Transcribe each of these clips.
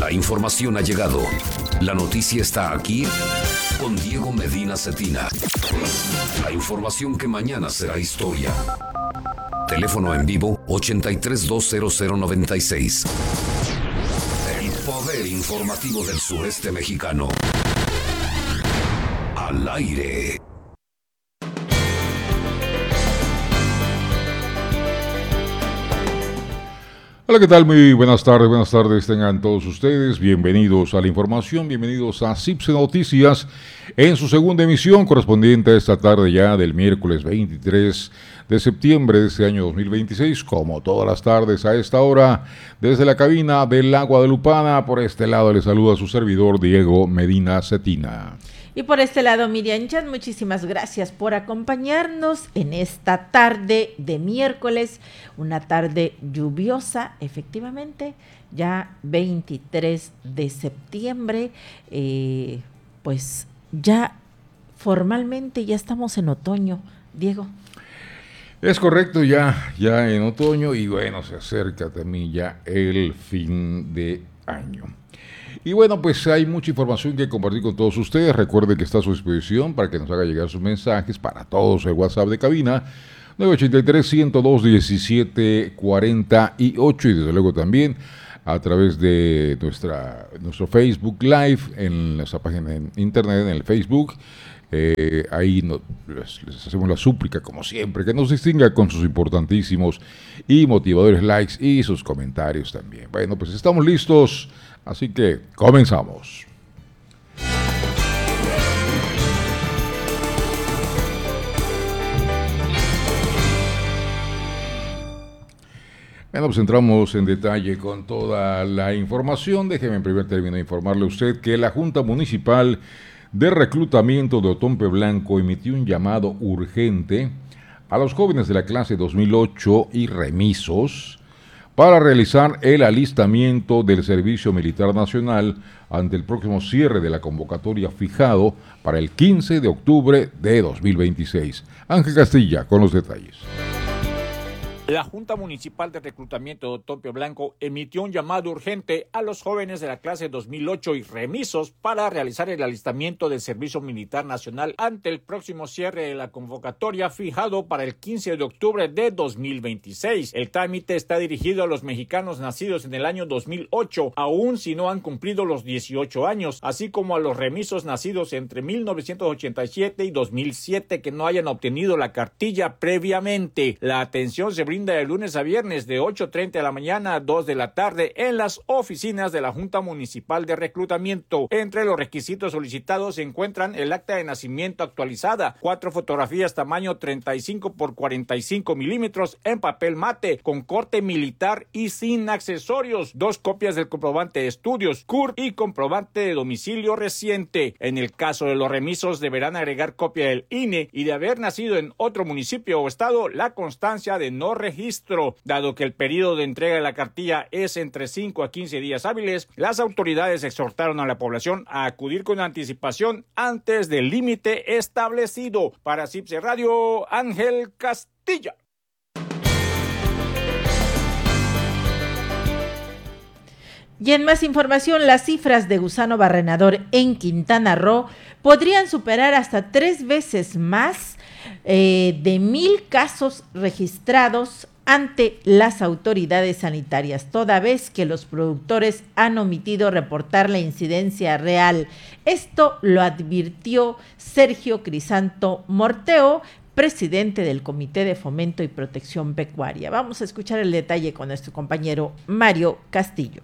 La información ha llegado. La noticia está aquí con Diego Medina Cetina. La información que mañana será historia. Teléfono en vivo 83200096. El poder informativo del sureste mexicano. Al aire. Hola, ¿qué tal? Muy buenas tardes tengan todos ustedes, bienvenidos a la información, bienvenidos a CIPSE Noticias en su segunda emisión correspondiente a esta tarde ya del miércoles 23 de septiembre de este año 2026, como todas las tardes a esta hora, desde la cabina de La Guadalupana. Por este lado le saluda a su servidor Diego Medina Cetina. Y por este lado, Miriam Chan, muchísimas gracias por acompañarnos en esta tarde de miércoles, una tarde lluviosa, efectivamente, ya 23 de septiembre, pues ya formalmente ya estamos en otoño, Diego. Es correcto, ya en otoño y bueno, se acerca también ya el fin de año. Y bueno, pues hay mucha información que compartir con todos ustedes. Recuerde que está a su disposición para que nos haga llegar sus mensajes para todos el WhatsApp de cabina 983-102-1748 y desde luego también a través de nuestro Facebook Live en nuestra página en internet, en el Facebook. Ahí les hacemos la súplica, como siempre, que nos distinga con sus importantísimos y motivadores likes y sus comentarios también. Bueno, pues estamos listos. Así que comenzamos. Bueno, pues entramos en detalle con toda la información. Déjeme en primer término informarle a usted que la Junta Municipal de Reclutamiento de Otompe Blanco emitió un llamado urgente a los jóvenes de la clase 2008 y remisos para realizar el alistamiento del Servicio Militar Nacional ante el próximo cierre de la convocatoria fijado para el 15 de octubre de 2026. Ángel Castilla con los detalles. La Junta Municipal de Reclutamiento de Otompe Blanco emitió un llamado urgente a los jóvenes de la clase 2008 y remisos para realizar el alistamiento del Servicio Militar Nacional ante el próximo cierre de la convocatoria fijado para el 15 de octubre de 2026. El trámite está dirigido a los mexicanos nacidos en el año 2008, aun si no han cumplido los 18 años, así como a los remisos nacidos entre 1987 y 2007 que no hayan obtenido la cartilla previamente. La atención se brinda de lunes a viernes de 8:30 de la mañana a 2 de la tarde en las oficinas de la Junta Municipal de Reclutamiento. Entre los requisitos solicitados se encuentran el acta de nacimiento actualizada, 4 fotografías tamaño 35 por 45 milímetros en papel mate, con corte militar y sin accesorios, 2 copias del comprobante de estudios, CURP y comprobante de domicilio reciente. En el caso de los remisos deberán agregar copia del INE y de haber nacido en otro municipio o estado, la constancia de no registro. Dado que el periodo de entrega de la cartilla es entre 5 a 15 días hábiles, las autoridades exhortaron a la población a acudir con anticipación antes del límite establecido. Para CIPSE Radio, Ángel Castilla. Y en más información, las cifras de gusano barrenador en Quintana Roo podrían superar hasta 3 veces más de 1,000 casos registrados ante las autoridades sanitarias, toda vez que los productores han omitido reportar la incidencia real. Esto lo advirtió Sergio Crisanto Morteo, presidente del Comité de Fomento y Protección Pecuaria. Vamos a escuchar el detalle con nuestro compañero Mario Castillo.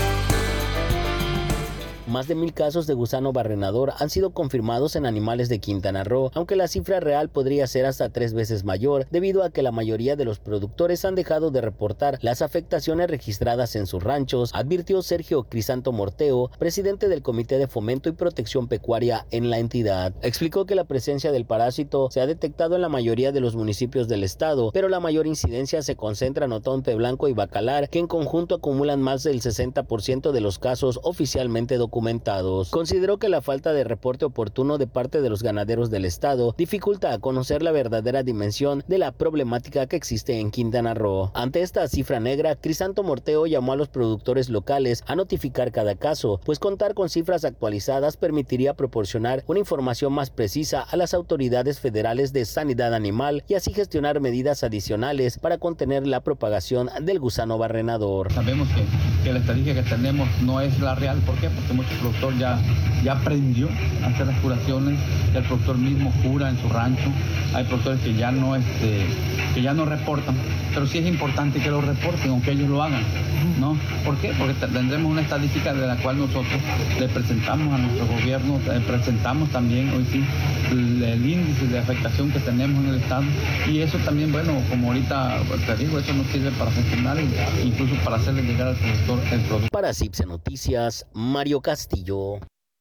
Más de 1,000 casos de gusano barrenador han sido confirmados en animales de Quintana Roo, aunque la cifra real podría ser hasta 3 veces mayor, debido a que la mayoría de los productores han dejado de reportar las afectaciones registradas en sus ranchos, advirtió Sergio Crisanto Morteo, presidente del Comité de Fomento y Protección Pecuaria en la entidad. Explicó que la presencia del parásito se ha detectado en la mayoría de los municipios del estado, pero la mayor incidencia se concentra en Otompe Blanco y Bacalar, que en conjunto acumulan más del 60% de los casos oficialmente documentados. documentados. Consideró que la falta de reporte oportuno de parte de los ganaderos del estado dificulta conocer la verdadera dimensión de la problemática que existe en Quintana Roo. Ante esta cifra negra, Crisanto Ortego llamó a los productores locales a notificar cada caso, pues contar con cifras actualizadas permitiría proporcionar una información más precisa a las autoridades federales de sanidad animal y así gestionar medidas adicionales para contener la propagación del gusano barrenador. Sabemos que la estadística que tenemos no es la real. ¿Por qué? Porque muchos productores ya aprendió a hacer las curaciones, ya el productor mismo cura en su rancho. Hay productores que ya no reportan, pero sí es importante que lo reporten, aunque ellos lo hagan, ¿no? ¿Por qué? Porque tendremos una estadística de la cual nosotros le presentamos a nuestro gobierno, presentamos también hoy sí el índice de afectación que tenemos en el estado, y eso también, bueno, como ahorita te digo, eso nos sirve para gestionar e incluso para hacerle llegar al productor el producto. Para CIPSE Noticias, Mario Castillo.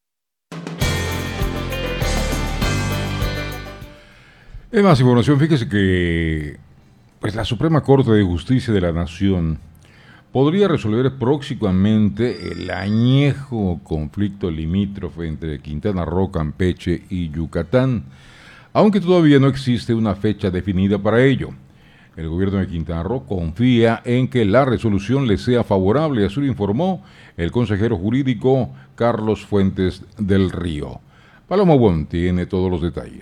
En más información, fíjese que pues la Suprema Corte de Justicia de la Nación podría resolver próximamente el añejo conflicto limítrofe entre Quintana Roo, Campeche y Yucatán, aunque todavía no existe una fecha definida para ello. El gobierno de Quintana Roo confía en que la resolución le sea favorable, así lo informó el consejero jurídico Carlos Fuentes del Río. Paloma Bon tiene todos los detalles.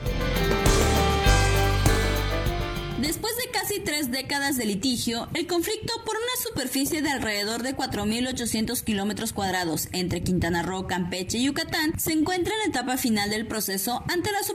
Después de casi 3 décadas de litigio, el conflicto por una superficie de alrededor de 4.800 kilómetros cuadrados entre Quintana Roo, Campeche y Yucatán se encuentra en la etapa final del proceso ante la Suprema